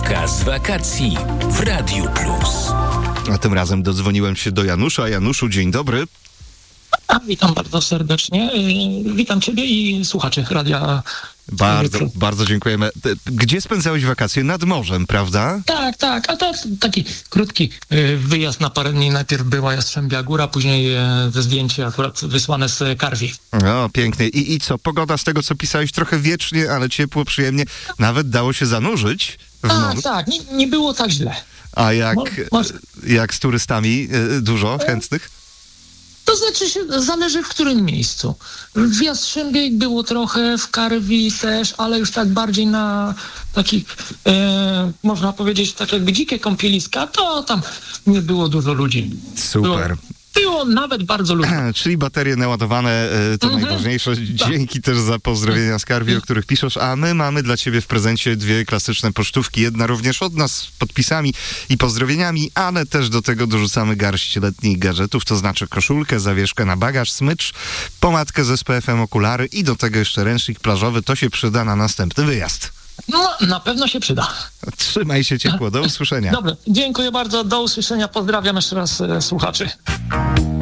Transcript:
Sztuka z wakacji w Radiu Plus. A tym razem dodzwoniłem się do Janusza. Januszu, dzień dobry. Witam bardzo serdecznie. Witam Ciebie i słuchaczy Radia. Bardzo dziękujemy. Gdzie spędzałeś wakacje? Nad morzem, prawda? Tak. A to taki krótki wyjazd na parę dni. Najpierw była Jastrzębia Góra, później te zdjęcie akurat wysłane z Karwi. O, pięknie. I co? Pogoda z tego, co pisałeś, trochę wiecznie, ale ciepło, przyjemnie. Nawet dało się zanurzyć w morzu. Tak. Nie było tak źle. A jak z turystami? Dużo chętnych? To znaczy zależy w którym miejscu. W Jastrzębiej było trochę, w Karwi też, ale już tak bardziej na takich, można powiedzieć, tak jakby dzikie kąpieliska, to tam nie było dużo ludzi. Super. Było nawet bardzo ludzi. Czyli baterie naładowane, to najważniejsze. Dzięki też za pozdrowienia z Karwi, o których piszesz. A my mamy dla ciebie w prezencie dwie klasyczne pocztówki. Jedna również od nas z podpisami i pozdrowieniami, ale też do tego dorzucamy garść letnich gadżetów, to znaczy koszulkę, zawieszkę na bagaż, smycz, pomadkę z SPF-em, okulary i do tego jeszcze ręcznik plażowy. To się przyda na następny wyjazd. No, na pewno się przyda. Trzymaj się ciepło. Do usłyszenia. Dobra, dziękuję bardzo. Do usłyszenia. Pozdrawiam jeszcze raz słuchaczy.